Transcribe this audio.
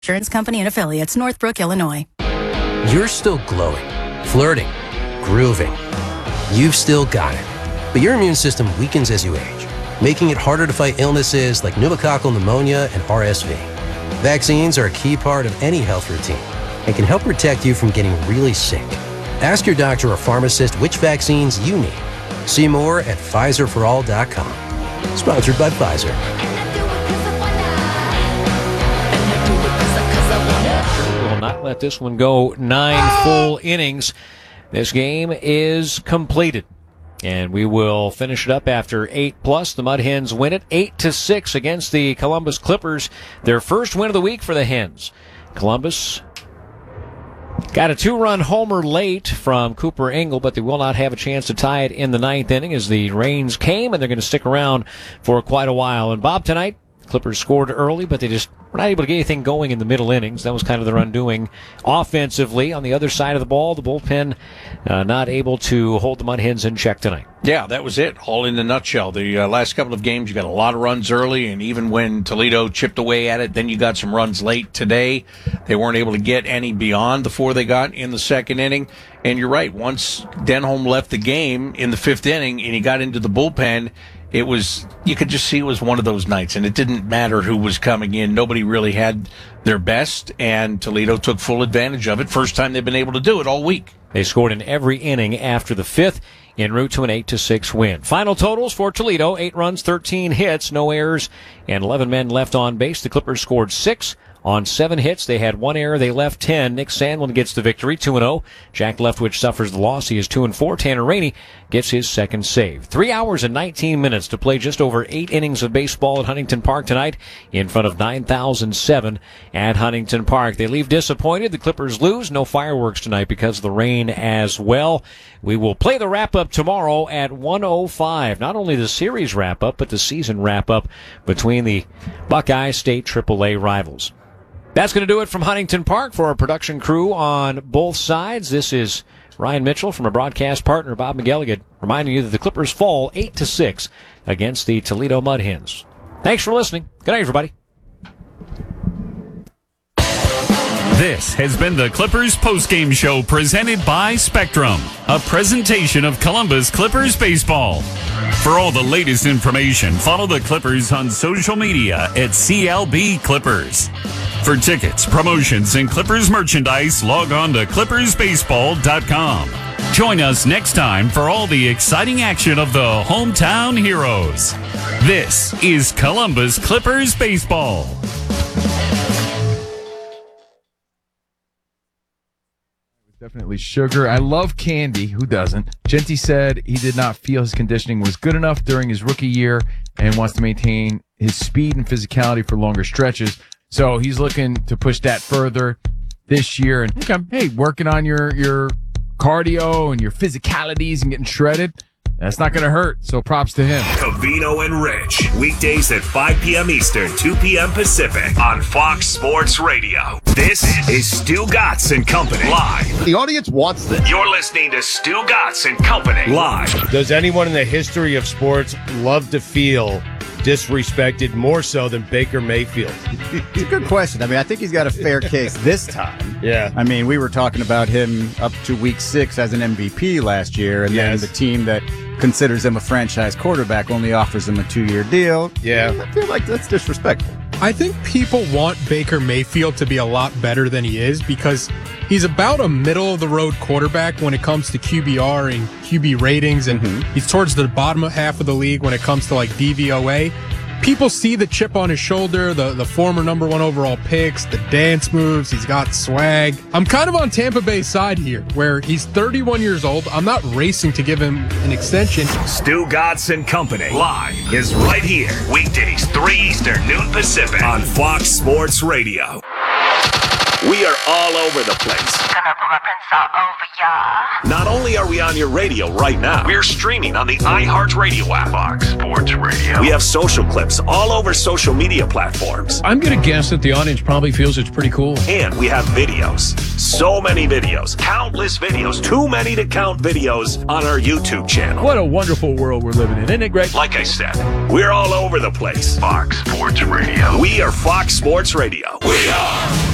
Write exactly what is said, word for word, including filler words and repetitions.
Insurance Company and Affiliates, Northbrook, Illinois. You're still glowing, flirting, grooving. You've still got it. But your immune system weakens as you age, making it harder to fight illnesses like pneumococcal pneumonia and R S V. Vaccines are a key part of any health routine and can help protect you from getting really sick. Ask your doctor or pharmacist which vaccines you need. See more at Pfizer for all dot com. Sponsored by Pfizer. Will not let this one go nine full innings. This game is completed. And we will finish it up after eight plus. The Mud Hens win it eight to six against the Columbus Clippers. Their first win of the week for the Hens. Columbus got a two-run homer late from Cooper Engel, but they will not have a chance to tie it in the ninth inning as the rains came, and they're going to stick around for quite a while. And Bob, tonight, Clippers scored early, but they just were not able to get anything going in the middle innings. That was kind of their undoing. Offensively, on the other side of the ball, the bullpen uh, not able to hold the Mud Hens in check tonight. Yeah, that was it, all in a nutshell. The uh, last couple of games, you got a lot of runs early, and even when Toledo chipped away at it, then you got some runs late today. They weren't able to get any beyond the four they got in the second inning. And you're right, once Denholm left the game in the fifth inning and he got into the bullpen, it was, you could just see it was one of those nights, and it didn't matter who was coming in. Nobody really had their best, and Toledo took full advantage of it. First time they've been able to do it all week. They scored in every inning after the fifth, en route to an eight to six win. Final totals for Toledo: eight runs, thirteen hits, no errors, and eleven men left on base. The Clippers scored six on seven hits. They had one error. They left ten. Nick Sandlin gets the victory, two and oh. Jack Leftwich suffers the loss. He is two and four. Tanner Rainey gets his second save. Three hours and nineteen minutes to play just over eight innings of baseball at Huntington Park tonight in front of nine thousand seven at Huntington Park. They leave disappointed. The Clippers lose. No fireworks tonight because of the rain as well. We will play the wrap-up tomorrow at one oh five. Not only the series wrap-up, but the season wrap-up between the Buckeye State triple A rivals. That's going to do it from Huntington Park for our production crew on both sides. This is Ryan Mitchell from a broadcast partner, Bob McElligott, reminding you that the Clippers fall eight to six against the Toledo Mud Hens. Thanks for listening. Good night, everybody. This has been the Clippers postgame show presented by Spectrum, a presentation of Columbus Clippers baseball. For all the latest information, follow the Clippers on social media at C L B Clippers. For tickets, promotions, and Clippers merchandise, log on to clippers baseball dot com. Join us next time for all the exciting action of the hometown heroes. This is Columbus Clippers baseball. Definitely sugar. I love candy. Who doesn't? Genty said he did not feel his conditioning was good enough during his rookie year and wants to maintain his speed and physicality for longer stretches. So he's looking to push that further this year. And okay, hey, working on your, your cardio and your physicalities and getting shredded, that's not going to hurt. So props to him. Covino and Rich, weekdays at five p.m. Eastern, two p.m. Pacific on Fox Sports Radio. This is Stu Gatz and Company live. The audience wants this. You're listening to Stu Gatz and Company live. Does anyone in the history of sports love to feel disrespected more so than Baker Mayfield? It's a good question. I mean, I think he's got a fair case this time. Yeah. I mean, we were talking about him up to week six as an M V P last year, and yes. then the team that considers him a franchise quarterback only offers him a two-year deal. Yeah. I feel like that's disrespectful. I think people want Baker Mayfield to be a lot better than he is because he's about a middle-of-the-road quarterback when it comes to Q B R and Q B ratings, and mm-hmm. he's towards the bottom half of the league when it comes to, like, D V O A. People see the chip on his shoulder, the, the former number one overall picks, the dance moves, he's got swag. I'm kind of on Tampa Bay's side here, where he's thirty-one years old. I'm not racing to give him an extension. Stu Gatz and Company live is right here. Weekdays, three Eastern, noon Pacific on Fox Sports Radio. We are all over the place. Gonna pull up and all over ya. Not only are we on your radio right now, we're streaming on the iHeartRadio app. Fox Sports Radio. We have social clips all over social media platforms. I'm gonna guess that the audience probably feels it's pretty cool. And we have videos. So many videos. Countless videos. Too many to count videos on our YouTube channel. What a wonderful world we're living in, isn't it great? Like I said, we're all over the place. Fox Sports Radio. We are Fox Sports Radio. We are